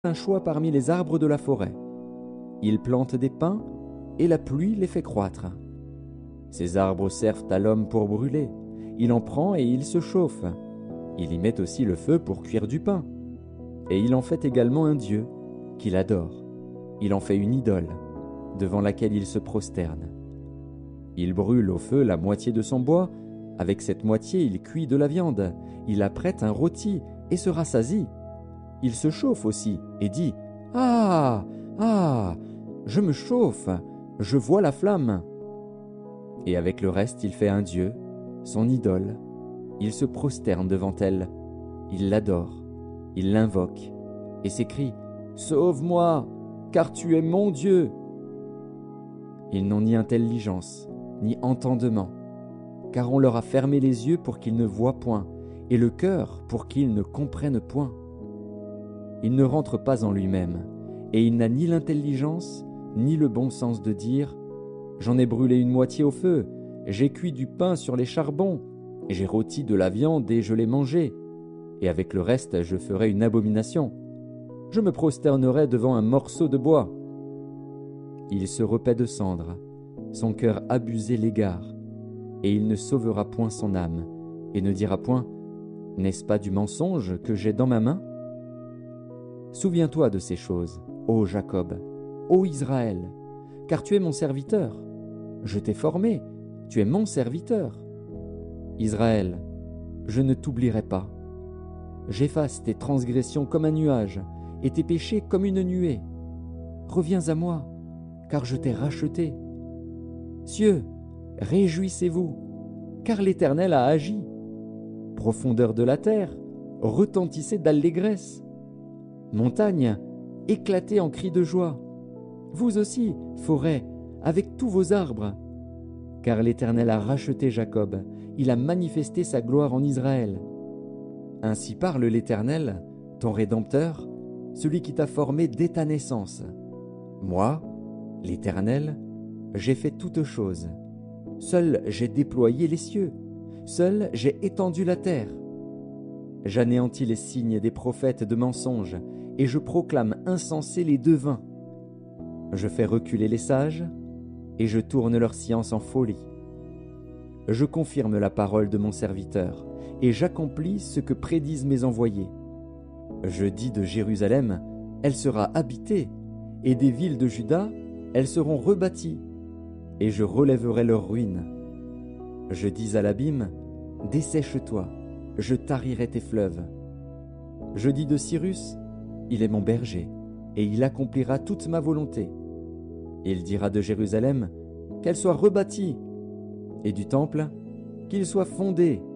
un choix parmi les arbres de la forêt. Il plante des pins, et la pluie les fait croître. Ces arbres servent à l'homme pour brûler. Il en prend et il se chauffe. Il y met aussi le feu pour cuire du pain. Et il en fait également un dieu, qu'il adore. Il en fait une idole, devant laquelle il se prosterne. Il brûle au feu la moitié de son bois. Avec cette moitié, il cuit de la viande. Il apprête un rôti et se rassasie. Il se chauffe aussi et dit « Ah, ah, je me chauffe, je vois la flamme. » Et avec le reste, il fait un dieu, son idole. Il se prosterne devant elle. Il l'adore, il l'invoque et s'écrie « Sauve-moi, car tu es mon Dieu !» Ils n'ont ni intelligence, ni entendement, car on leur a fermé les yeux pour qu'ils ne voient point, et le cœur pour qu'ils ne comprennent point. Il ne rentre pas en lui-même, et il n'a ni l'intelligence, ni le bon sens de dire « J'en ai brûlé une moitié au feu, j'ai cuit du pain sur les charbons, et j'ai rôti de la viande et je l'ai mangée, et avec le reste je ferai une abomination. Je me prosternerai devant un morceau de bois. » Il se repaît de cendres, son cœur abusé l'égare, et il ne sauvera point son âme, et ne dira point « N'est-ce pas du mensonge que j'ai dans ma main ?» Souviens-toi de ces choses, ô Jacob, ô Israël, car tu es mon serviteur. Je t'ai formé, tu es mon serviteur. Israël, je ne t'oublierai pas. J'efface tes transgressions comme un nuage, et tes péchés comme une nuée. Reviens à moi, car je t'ai racheté. Cieux, réjouissez-vous, car l'Éternel a agi. Profondeur de la terre, retentissez d'allégresse. Montagne, éclatez en cris de joie. Vous aussi, forêt, avec tous vos arbres. Car l'Éternel a racheté Jacob, il a manifesté sa gloire en Israël. Ainsi parle l'Éternel, ton Rédempteur, celui qui t'a formé dès ta naissance. Moi, l'Éternel, j'ai fait toutes choses. Seul j'ai déployé les cieux, seul j'ai étendu la terre. J'anéantis les signes des prophètes de mensonges, et je proclame insensés les devins. Je fais reculer les sages, et je tourne leur science en folie. Je confirme la parole de mon serviteur, et j'accomplis ce que prédisent mes envoyés. Je dis de Jérusalem, elle sera habitée, et des villes de Juda, elles seront rebâties, et je relèverai leurs ruines. Je dis à l'abîme, dessèche-toi, je tarirai tes fleuves. Je dis de Cyrus, il est mon berger, et il accomplira toute ma volonté. Il dira de Jérusalem, qu'elle soit rebâtie, et du temple, qu'il soit fondé,